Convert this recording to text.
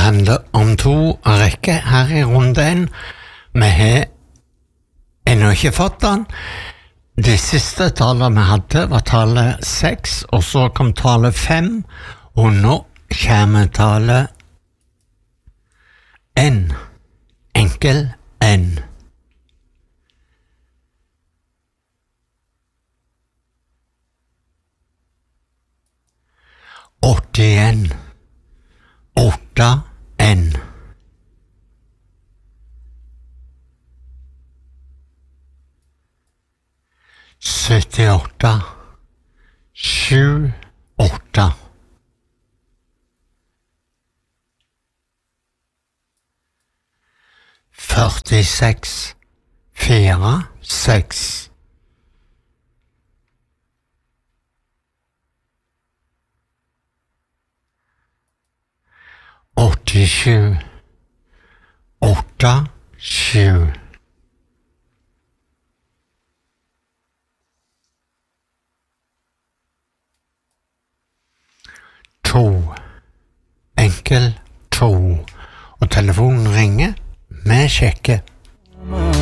handler om to rekker her i runden. Vi har ennå ikke fått den. Det siste tallet vi hadde var tallet 6, og så kom tallet 5, og nå kommer tallet N. Enkel N. Åttien. 8 N. Syttiåtte. 7 8. Førtiseks. 4 6. 87. 8 7. 2. Enkel 2. Og telefonen ringer. Vi sjekker.